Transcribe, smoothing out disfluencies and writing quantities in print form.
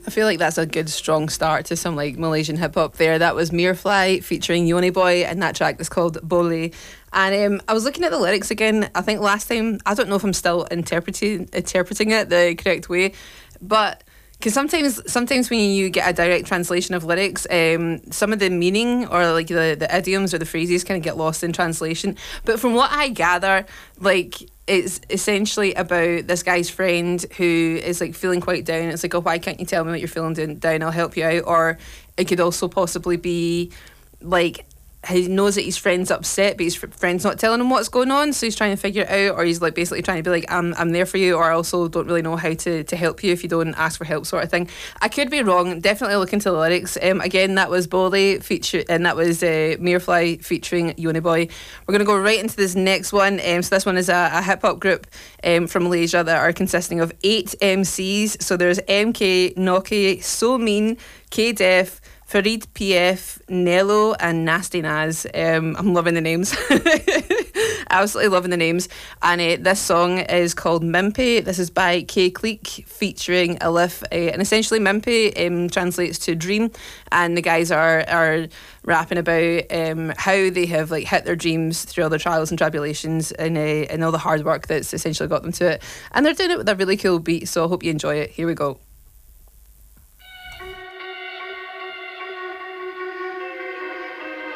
I feel like that's a good strong start to some like Malaysian hip hop there. That was Mirfly featuring Yoni Boy, and that track is called Bole. And I was looking at the lyrics again. I think last time, I don't know if I'm still interpreting it the correct way, but because sometimes when you get a direct translation of lyrics, some of the meaning or like the idioms or the phrases kind of get lost in translation. But from what I gather, like, it's essentially about this guy's friend who is like feeling quite down. It's like, oh, why can't you tell me what you're feeling down? I'll help you out. Or it could also possibly be like, he knows that his friend's upset, but his friend's not telling him what's going on, so he's trying to figure it out, or he's like basically trying to be like, I'm there for you, or I also don't really know how to help you if you don't ask for help, sort of thing. I could be wrong. Definitely look into the lyrics. Again, that was Bole and that was Mirfly featuring Yoni Boy. We're going to go right into this next one. So this one is a hip hop group from Malaysia that are consisting of 8 MCs. So there's MK, Noki, So Mean, K-Def, Farid PF, Nello, and Nasty Naz. I'm loving the names. Absolutely loving the names. And this song is called Mimpi. This is by K Clique featuring Alif. And essentially Mimpi translates to dream. And the guys are rapping about how they have like hit their dreams through all the trials and tribulations and all the hard work that's essentially got them to it. And they're doing it with a really cool beat. So I hope you enjoy it. Here we go.